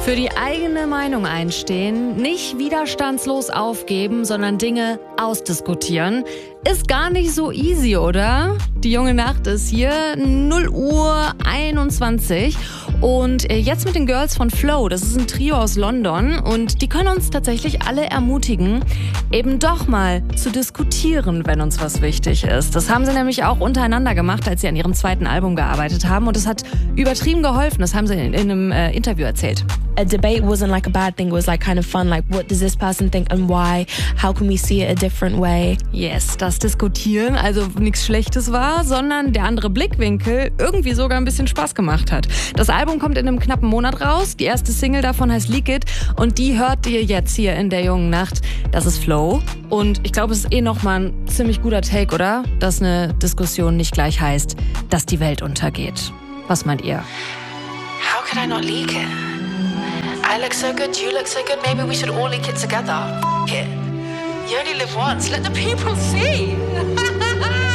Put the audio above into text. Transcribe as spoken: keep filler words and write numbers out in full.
Für die eigene Meinung einstehen, nicht widerstandslos aufgeben, sondern Dinge ausdiskutieren, ist gar nicht so easy, oder? Die junge Nacht ist hier, null Uhr einundzwanzig. Und jetzt mit den Girls von Flow, das ist ein Trio aus London und die können uns tatsächlich alle ermutigen, eben doch mal zu diskutieren, wenn uns was wichtig ist. Das haben sie nämlich auch untereinander gemacht, als sie an ihrem zweiten Album gearbeitet haben und es hat übertrieben geholfen, das haben sie in, in einem äh, Interview erzählt. A debate wasn't like a bad thing, it was like kind of fun, like what does this person think and why, how can we see it a different way? Yes, das Diskutieren also nichts Schlechtes war, sondern der andere Blickwinkel irgendwie sogar ein bisschen Spaß gemacht hat. Das Album kommt in einem knappen Monat raus, die erste Single davon heißt Leak It und die hört ihr jetzt hier in der jungen Nacht. Das ist Flow und ich glaube, es ist eh nochmal ein ziemlich guter Take, oder? Dass eine Diskussion nicht gleich heißt, dass die Welt untergeht. Was meint ihr? How could I not leak it? I look so good, you look so good, maybe we should all leak it together. F it. You only live once, let the people see.